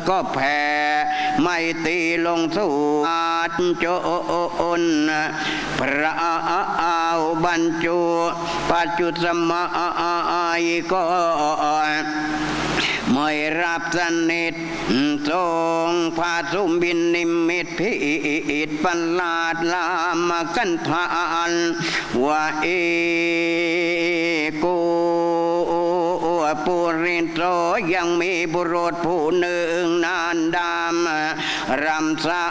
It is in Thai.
ก็แผ่ไม่ตีลงสู่อาจนพระเอาบรรจุปัจจุสมัยก็ไม่รับสนิททรงพาสุมบินนิมิตพิอิตประหลาดลามกันทานว่ากูปุริโตยังมีบุรุษผู้หนึ่งนานดำรำสา